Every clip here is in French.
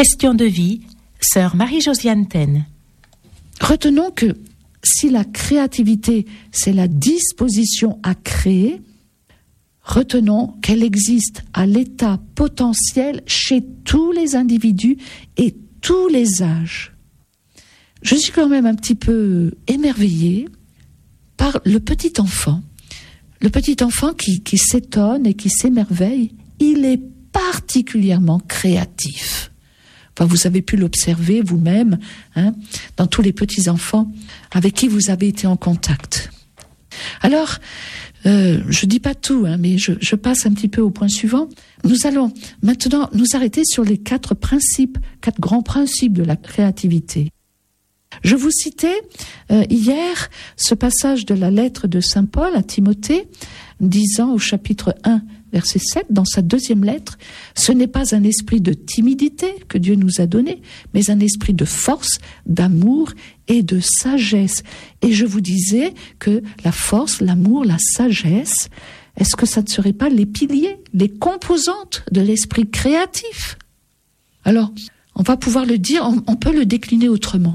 Question de vie, sœur Marie-Josiane Taine. Retenons que si la créativité, c'est la disposition à créer, retenons qu'elle existe à l'état potentiel chez tous les individus et tous les âges. Je suis quand même un petit peu émerveillée par le petit enfant. Le petit enfant qui s'étonne et qui s'émerveille, il est particulièrement créatif. Enfin, vous avez pu l'observer vous-même, dans tous les petits-enfants avec qui vous avez été en contact. Alors, je dis pas tout, mais je passe un petit peu au point suivant. Nous allons maintenant nous arrêter sur les quatre grands principes de la créativité. Je vous citais hier ce passage de la lettre de Saint Paul à Timothée, disant au chapitre 1, verset 7, dans sa deuxième lettre, « Ce n'est pas un esprit de timidité que Dieu nous a donné, mais un esprit de force, d'amour et de sagesse. » Et je vous disais que la force, l'amour, la sagesse, est-ce que ça ne serait pas les piliers, les composantes de l'esprit créatif? Alors, on va pouvoir le dire, on peut le décliner autrement.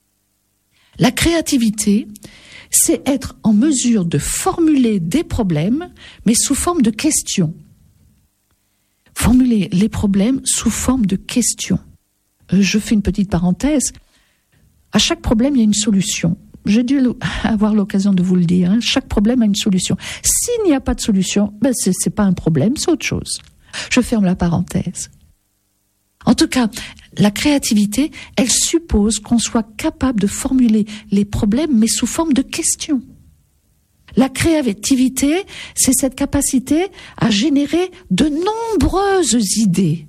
La créativité, c'est être en mesure de formuler des problèmes, mais sous forme de questions. Formuler les problèmes sous forme de questions. Je fais une petite parenthèse. À chaque problème, il y a une solution. J'ai dû avoir l'occasion de vous le dire. Chaque problème a une solution. S'il n'y a pas de solution, c'est pas un problème, c'est autre chose. Je ferme la parenthèse. En tout cas, la créativité, elle suppose qu'on soit capable de formuler les problèmes, mais sous forme de questions. La créativité, c'est cette capacité à générer de nombreuses idées.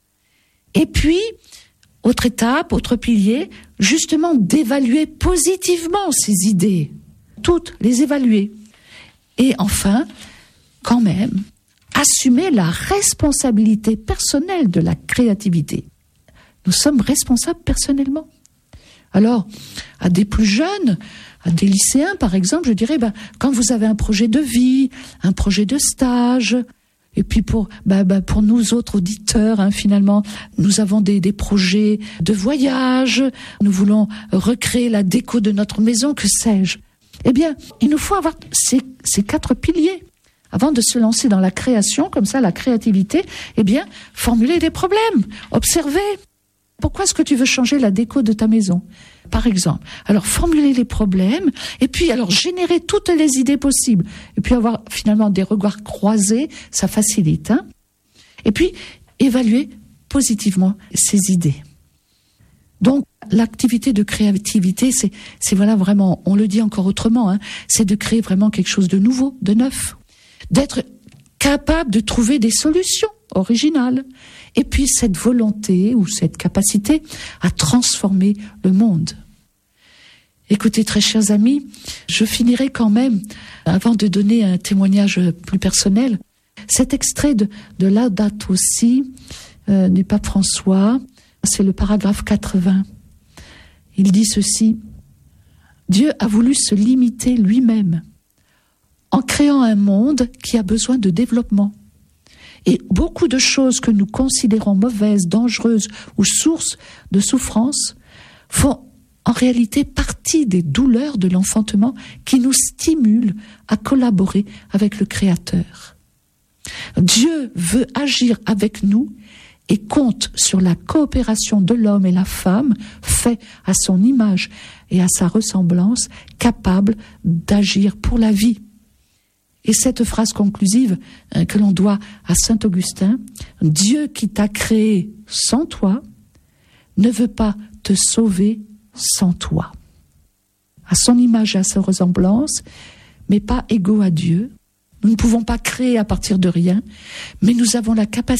Et puis, autre étape, autre pilier, justement d'évaluer positivement ces idées. Toutes les évaluer. Et enfin, quand même, assumer la responsabilité personnelle de la créativité. Nous sommes responsables personnellement. Alors, à des plus jeunes, à des lycéens par exemple, je dirais, quand vous avez un projet de vie, un projet de stage, et puis pour nous autres auditeurs, finalement, nous avons des projets de voyage, nous voulons recréer la déco de notre maison, que sais-je. Eh bien, il nous faut avoir ces quatre piliers. Avant de se lancer dans la création, comme ça, la créativité, formuler des problèmes, observer. Pourquoi est-ce que tu veux changer la déco de ta maison, par exemple? Alors, formuler les problèmes, et puis alors générer toutes les idées possibles. Et puis avoir finalement des regards croisés, ça facilite. Et puis, évaluer positivement ces idées. Donc, l'activité de créativité, c'est voilà vraiment, on le dit encore autrement, c'est de créer vraiment quelque chose de nouveau, de neuf. D'être capable de trouver des solutions originales. Et puis cette volonté ou cette capacité à transformer le monde. Écoutez, très chers amis, je finirai quand même, avant de donner un témoignage plus personnel, cet extrait de Laudato Si du pape François, c'est le paragraphe 80. Il dit ceci: « Dieu a voulu se limiter lui-même en créant un monde qui a besoin de développement. Et beaucoup de choses que nous considérons mauvaises, dangereuses ou sources de souffrance font en réalité partie des douleurs de l'enfantement qui nous stimulent à collaborer avec le Créateur. Dieu veut agir avec nous et compte sur la coopération de l'homme et la femme, fait à son image et à sa ressemblance, capable d'agir pour la vie. » Et cette phrase conclusive que l'on doit à saint Augustin, « Dieu qui t'a créé sans toi ne veut pas te sauver sans toi. » À son image et à sa ressemblance, mais pas égaux à Dieu. Nous ne pouvons pas créer à partir de rien, mais nous avons la capacité